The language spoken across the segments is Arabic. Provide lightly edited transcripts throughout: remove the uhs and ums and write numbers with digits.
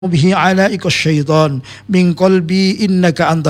به علائق الشيطان من قلبي إنك أنت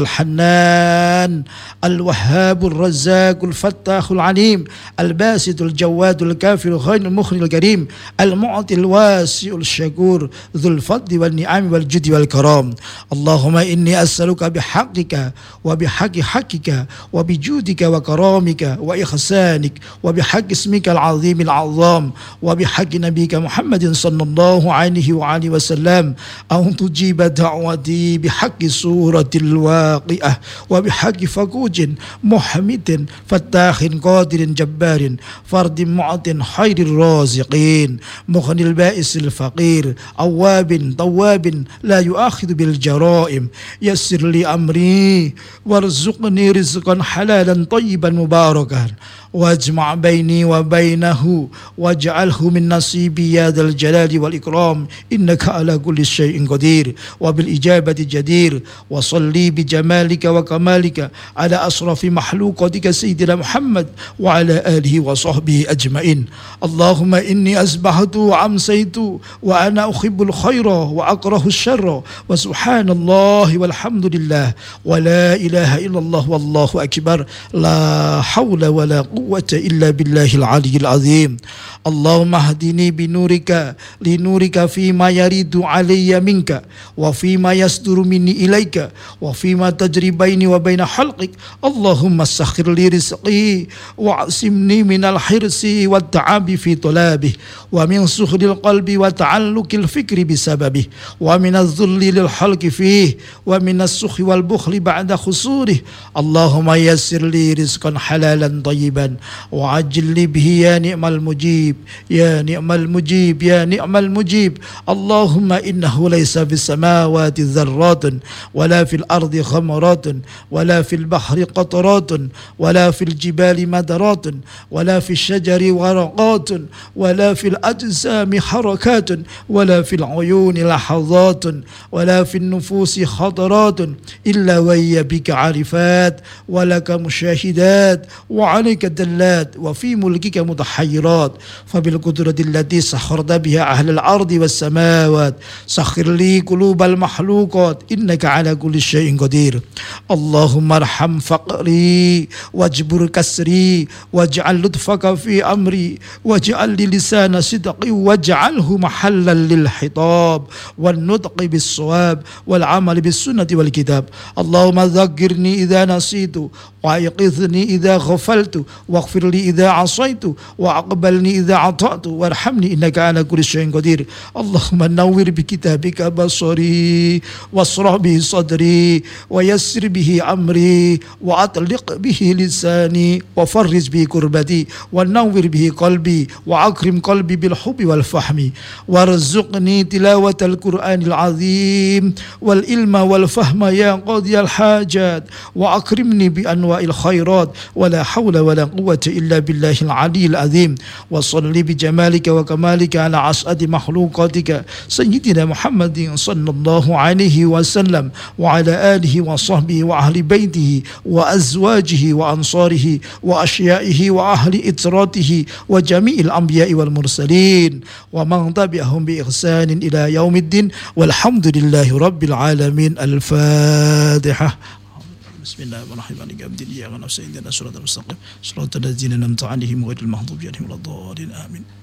الحنان الوهاب الرزاق الفتاح العليم الباسط الجواد الكافر الخير المخرج الكريم المعطي الواسع الشكور ذو الفضل والنعم والجد والكرام. اللهم إني أسألك بحقك وبحق حقك وبجودك وكرامك وإحسانك وبحق اسمك العظيم العظام وبحق نبيك محمد صلى الله عليه وآله وسلم أن تجيب دعوتي بحق سورة الواقعة وبحق فقوج محمد فتاح قادر جبار فرد معط خير الرازقين مغني البائس الفقير أواب طواب لا يؤاخذ بالجرائم يسر لي أمري وارزقني رزقا حلالا طيبا مباركا واجمع بيني وبينه واجعله من نصيبي يا ذا الجلال والإكرام إنك على كل شيء قدير وبالإجابة جدير. وصلي بجمالك وكمالك على أشرف مخلوقاتك سيدنا محمد وعلى آله وصحبه أجمعين. اللهم إني أصبحت وأمسيت وأنا أحب الخير وأكره الشر وسبحان الله والحمد لله ولا إله إلا الله والله أكبر لا حول ولا قوة إلا بالله العلي العظيم. اللهم اهدني بنورك لنورك فيما يريد علي منك وفيما يصدر مني إليك وفيما تجري بيني وبين خلقك. اللهم سخر لي رزقي واعصمني من الحرص والتعب في طلابه ومن سخر القلب وتعلق الفكر بسببه ومن الذل للخلق فيه ومن السخ والبخل بعد خسوره. اللهم يسر لي رزقا حلالا طيبا وعجل لي به يا نعم المجيب يا نعم المجيب يا نعم المجيب. اللهم إنه ليس في السماوات ذرات ولا في الأرض خمرات ولا في البحر قطرات ولا في الجبال مدرات ولا في الشجر ورقات ولا في الأجسام حركات ولا في العيون لحظات ولا في النفوس خطرات إلا وهي بك عارفات ولك مشاهدات وعليك دلات وفي ملكك متحيرات. فبالقدرة التي سخرت بها أهل الأرض والسماوات سخر لي قلوب المخلوقات إنك على كل شيء قدير. اللهم ارحم فقري واجبر كسري واجعل لطفك في أمري واجعل لي لسان صدق واجعله محلا للخطاب والنطق بالصواب والعمل بالسنة والكتاب. اللهم ذكرني إذا نسيت وأيقظني إذا غفلت واغفر لي إذا عصيت وأقبلني إذا عطأت وارحمني إنك على كل شيء قدير. اللهم نور بكتابك بصري واشرح به صدري ويسر به أمري وأطلق به لساني وفرج به كربتي ونور به قلبي وأكرم قلبي بالحب والفهم وارزقني تلاوة القرآن العظيم والعلم والفهم يا قاضي الحاجات وأكرمني بأنواع الخيرات ولا حول ولا قوة إلا بالله العلي العظيم. وصل بجمالك وكمالك على أسعد مخلوقاتك سيدنا محمد صلى الله عليه وسلم وعلى آله وصحبه وأهل بيته وأزواجه وأنصاره وأشيائه وأهل إتراته وجميع الأنبياء والمرسلين ومن تبعهم بإحسان إلى يوم الدين والحمد لله رب العالمين. الفاتحة. بسم الله الرحمن الرحيم. عبد الله ونفسه إننا صراط المستقيم صراط الذين أنعمت عليهم غير المغضوب عليهم ولا الضالين آمين.